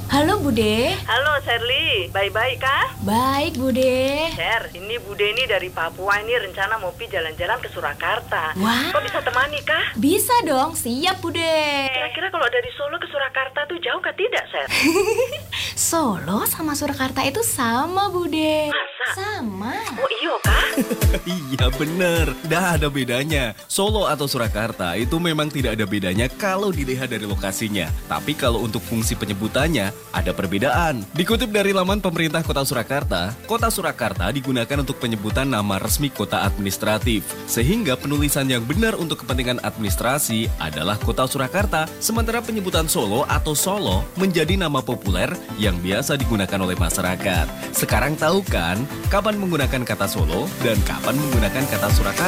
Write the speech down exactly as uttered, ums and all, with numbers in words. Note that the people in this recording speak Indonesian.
Halo Bude. Halo Sherly, baik-baik kah? Baik Bude. Sher, ini Bude ini dari Papua ini rencana mau pi jalan-jalan ke Surakarta. Wah. Kok bisa temani kah? Bisa dong, siap Bude. Kira-kira kalau dari Solo ke Surakarta tuh jauh kah tidak, Sher? Solo sama Surakarta itu sama Bude. Masa? Sama. Oh iya kah? Iya bener, dah ada bedanya. Solo atau Surakarta itu memang tidak ada bedanya kalau dilihat dari lokasinya. Tapi kalau untuk fungsi penyebutannya, ada perbedaan. Dikutip dari laman pemerintah Kota Surakarta, Kota Surakarta digunakan untuk penyebutan nama resmi kota administratif. Sehingga penulisan yang benar untuk kepentingan administrasi adalah Kota Surakarta. Sementara penyebutan Solo atau Solo menjadi nama populer yang biasa digunakan oleh masyarakat. Sekarang tahu kan kapan menggunakan kata Solo dan kapan menggunakan kata Surakarta?